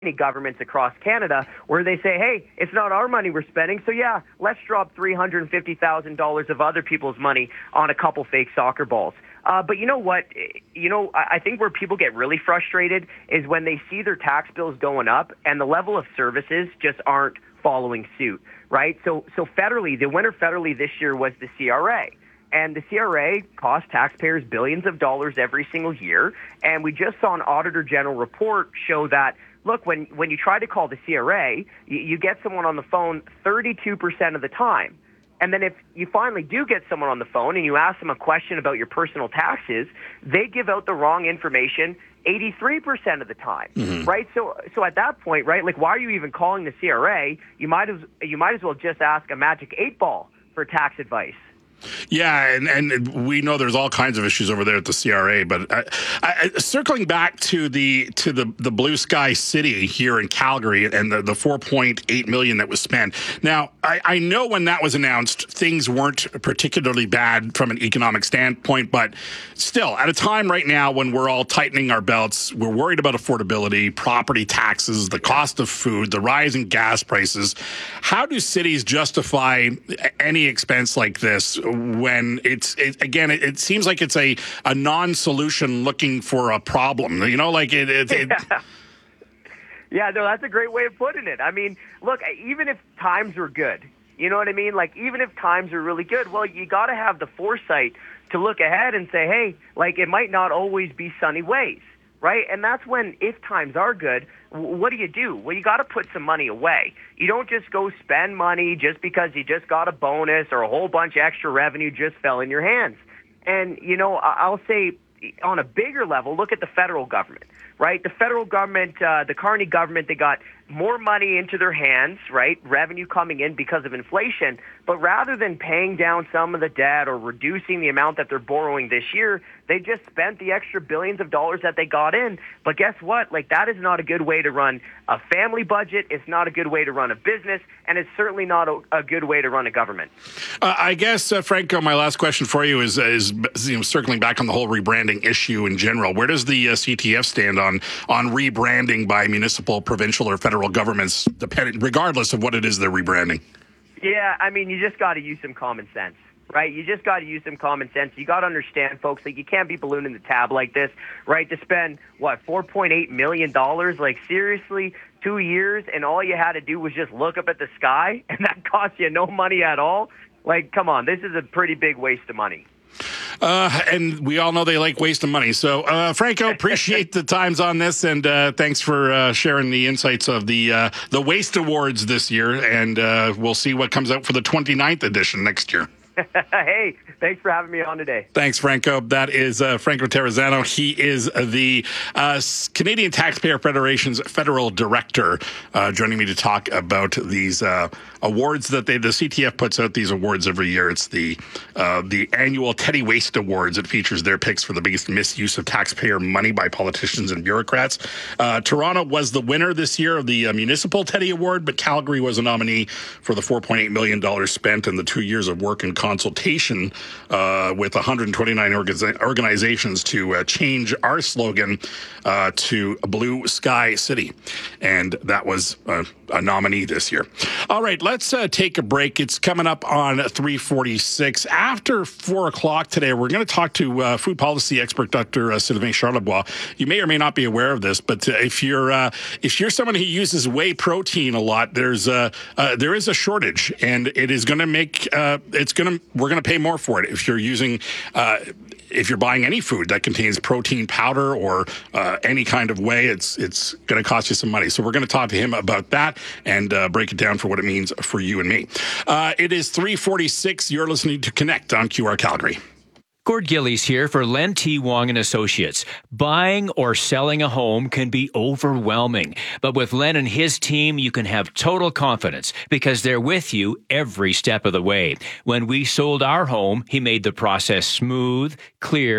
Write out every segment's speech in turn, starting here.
governments across Canada where they say, hey, it's not our money we're spending, so yeah, let's drop $350,000 of other people's money on a couple fake soccer balls. But you know what? I think where people get really frustrated is when they see their tax bills going up and the level of services just aren't following suit, right? So federally, the winner federally this year was the CRA. And the CRA costs taxpayers billions of dollars every single year. And we just saw an Auditor General report show that, look, when you try to call the CRA, you get someone on the phone 32% of the time. And then if you finally do get someone on the phone and you ask them a question about your personal taxes, they give out the wrong information 83% of the time, right? So at that point, right, like, why are you even calling the CRA? You might as well just ask a magic 8-ball for tax advice. Yeah, and we know there's all kinds of issues over there at the CRA, but circling back to the Blue Sky City here in Calgary and the $4.8 million that was spent. Now, I know when that was announced, things weren't particularly bad from an economic standpoint, but still, at a time right now when we're all tightening our belts, we're worried about affordability, property taxes, the cost of food, the rise in gas prices. How do cities justify any expense like this when it seems like it's a non-solution looking for a problem, Yeah, no, that's a great way of putting it. I mean, look, even if times were good, you know what I mean? Like, even if times are really good, well, you got to have the foresight to look ahead and say, hey, like, it might not always be sunny ways, right? And that's when, if times are good, what do? Well, you got to put some money away. You don't just go spend money just because you just got a bonus or a whole bunch of extra revenue just fell in your hands. And, I'll say on a bigger level, look at the federal government, right? The federal government, the Carney government, they got more money into their hands, right? Revenue coming in because of inflation. But rather than paying down some of the debt or reducing the amount that they're borrowing this year, they just spent the extra billions of dollars that they got in. But guess what? Like, that is not a good way to run a family budget. It's not a good way to run a business. And it's certainly not a good way to run a government. I guess, Franco, my last question for you is circling back on the whole rebranding issue in general. Where does the CTF stand on rebranding by municipal, provincial, or federal governments, regardless of what it is they're rebranding? Yeah, I mean, you just got to use some common sense, right? You just got to use some common sense. You got to understand, folks, like, you can't be ballooning the tab like this, right? To spend, $4.8 million? Like, seriously, 2 years, and all you had to do was just look up at the sky, and that cost you no money at all? Like, come on, this is a pretty big waste of money. And we all know they like wasting money. So, Franco, appreciate the times on this, and thanks for sharing the insights of the Waste Awards this year, and we'll see what comes out for the 29th edition next year. Hey, thanks for having me on today. Thanks, Franco. That is Franco Terrazzano. He is the Canadian Taxpayer Federation's federal director, joining me to talk about these awards that the CTF puts out. These awards every year. It's the annual Teddy Waste Awards. It features their picks for the biggest misuse of taxpayer money by politicians and bureaucrats. Toronto was the winner this year of the Municipal Teddy Award, but Calgary was a nominee for the $4.8 million spent in the 2 years of work and consultation with 129 organizations to change our slogan to Blue Sky City. And that was a nominee this year. All right, let's take a break. It's coming up on 3:46. After 4 o'clock today, we're going to talk to food policy expert Dr. Sylvain Charlebois. You may or may not be aware of this, but if you're someone who uses whey protein a lot, there is a shortage, and it is going to make we're going to pay more for it if you're using. If you're buying any food that contains protein powder or any kind of whey, it's going to cost you some money. So we're going to talk to him about that and break it down for what it means for you and me. It is 3:46. You're listening to Connect on QR Calgary. Gord Gillies here for Len T. Wong & Associates. Buying or selling a home can be overwhelming, but with Len and his team, you can have total confidence because they're with you every step of the way. When we sold our home, he made the process smooth, clear,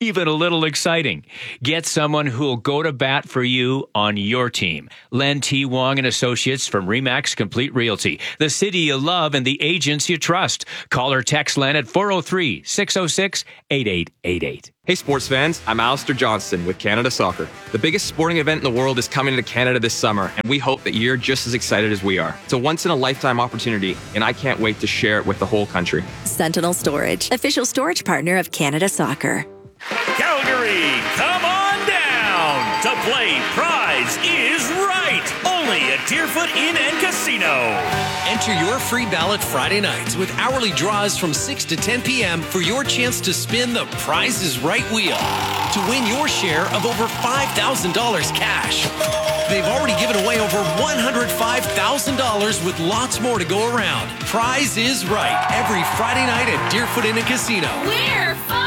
even a little exciting. Get someone who'll go to bat for you on your team. Len T. Wong and Associates from RE/MAX Complete Realty. The city you love and the agents you trust. Call or text Len at 403-606-8888. Hey sports fans, I'm Alistair Johnston with Canada Soccer. The biggest sporting event in the world is coming to Canada this summer, and we hope that you're just as excited as we are. It's a once-in-a-lifetime opportunity, and I can't wait to share it with the whole country. Sentinel Storage, official storage partner of Canada Soccer. Calgary, come on down to play Prize is Right, only at Deerfoot Inn and Casino. Enter your free ballot Friday nights with hourly draws from 6 to 10 p.m. for your chance to spin the Prize is Right wheel to win your share of over $5,000 cash. They've already given away over $105,000 with lots more to go around. Prize is Right, every Friday night at Deerfoot Inn and Casino. We're fun!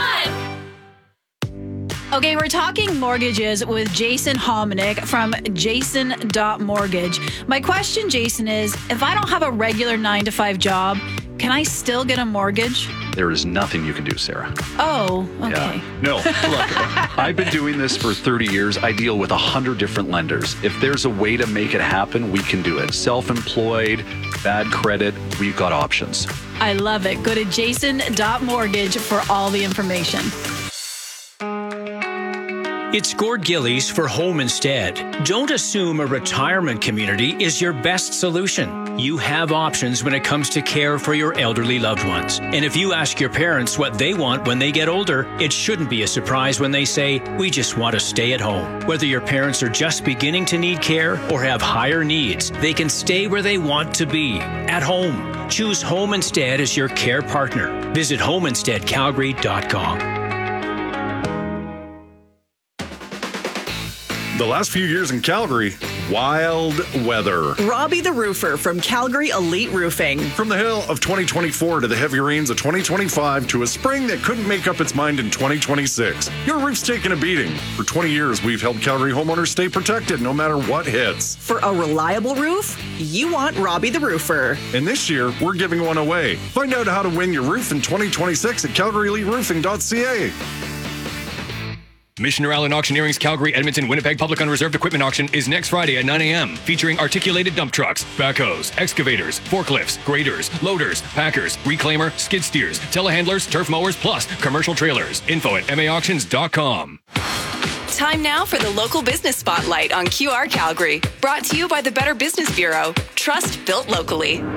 Okay, we're talking mortgages with Jason Hominick from Jason.Mortgage. My question, Jason, is if I don't have a regular 9-to-5 job, can I still get a mortgage? There is nothing you can do, Sarah. Oh, okay. Yeah. No, look, I've been doing this for 30 years. I deal with 100 different lenders. If there's a way to make it happen, we can do it. Self-employed, bad credit, we've got options. I love it. Go to Jason.Mortgage for all the information. It's Gord Gillies for Home Instead. Don't assume a retirement community is your best solution. You have options when it comes to care for your elderly loved ones. And if you ask your parents what they want when they get older, it shouldn't be a surprise when they say, we just want to stay at home. Whether your parents are just beginning to need care or have higher needs, they can stay where they want to be, at home. Choose Home Instead as your care partner. Visit homeinsteadcalgary.com. The last few years in Calgary, wild weather. Robbie the Roofer from Calgary Elite Roofing. From the hail of 2024 to the heavy rains of 2025 to a spring that couldn't make up its mind in 2026. Your roof's taking a beating. For 20 years, we've helped Calgary homeowners stay protected no matter what hits. For a reliable roof, you want Robbie the Roofer. And this year, we're giving one away. Find out how to win your roof in 2026 at calgaryeliteroofing.ca. Missioner Allen Auctioneering's Calgary, Edmonton, Winnipeg Public Unreserved Equipment Auction is next Friday at 9 a.m. featuring articulated dump trucks, backhoes, excavators, forklifts, graders, loaders, packers, reclaimer, skid steers, telehandlers, turf mowers, plus commercial trailers. Info at maauctions.com. Time now for the local business spotlight on QR Calgary. Brought to you by the Better Business Bureau. Trust built locally.